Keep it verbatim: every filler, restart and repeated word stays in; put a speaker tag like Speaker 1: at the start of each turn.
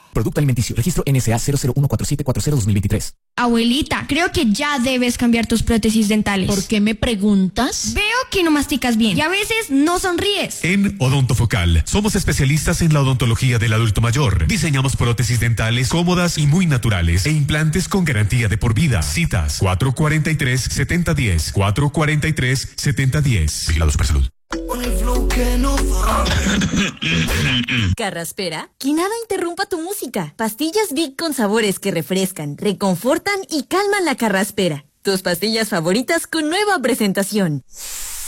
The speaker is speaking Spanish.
Speaker 1: Producto alimenticio. Registro N S A cero cero uno cuatro siete cuatro cero dos mil veintitrés.
Speaker 2: Abuelita, creo que ya debes cambiar tus prótesis dentales.
Speaker 3: ¿Por qué me preguntas?
Speaker 2: Veo que no masticas bien y a veces no sonríes.
Speaker 4: En Odontofocal somos especialistas en la odontología del adulto mayor. Diseñamos prótesis dentales cómodas y muy naturales e implantes con garantía de por vida. Citas cuatro cuatro tres, siete cero uno cero, cuatro cuatro tres, siete cero uno cero. Vigilado Supersalud.
Speaker 5: Carraspera, que nada interrumpa tu música. Pastillas Big con sabores que refrescan, reconfortan y calman la carraspera. Tus pastillas favoritas con nueva presentación.